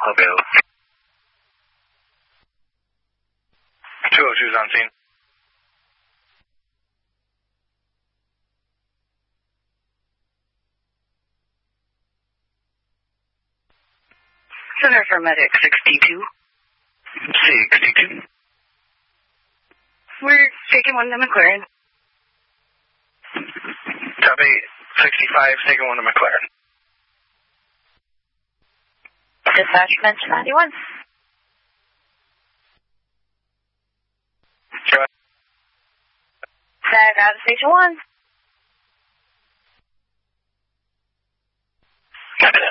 available. 202 is on scene. Center for Medic 62. 62. We're taking one to McLaren. Top 8, 65, taking one to McLaren. Dispatchment 91. Sure. Tag out of station 1. Copy that.